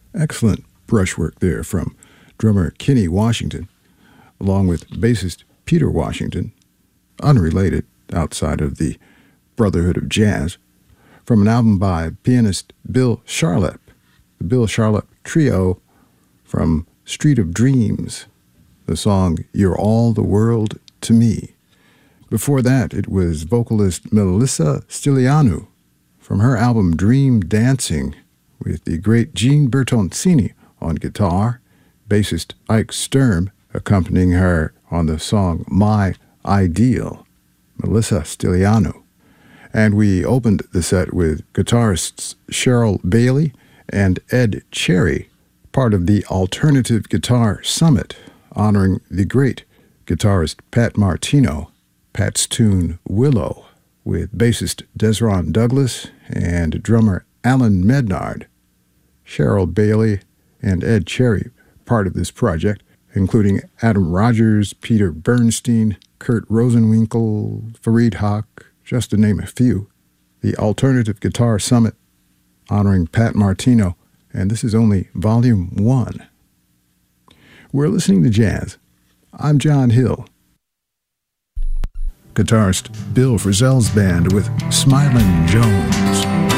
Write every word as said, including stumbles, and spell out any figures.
Excellent brushwork there from drummer Kenny Washington, along with bassist Peter Washington, unrelated outside of the Brotherhood of Jazz, from an album by pianist Bill Charlap, the Bill Charlap Trio, from Street of Dreams, the song You're All the World to Me. Before that, it was vocalist Melissa Stilianou from her album Dream Dancing, with the great Gene Bertoncini on guitar, bassist Ike Sturm accompanying her on the song My Ideal, Melissa Stilianou. And we opened the set with guitarists Cheryl Bailey and Ed Cherry, part of the Alternative Guitar Summit, honoring the great guitarist Pat Martino, Pat's tune Willow, with bassist Desron Douglas and drummer Alan Mednard. Cheryl Bailey and Ed Cherry, part of this project, including Adam Rogers, Peter Bernstein, Kurt Rosenwinkel, Fareed Haq, just to name a few. The Alternative Guitar Summit, honoring Pat Martino, and this is only Volume one. We're listening to jazz. I'm John Hill. Guitarist Bill Frisell's band with Smiling Jones.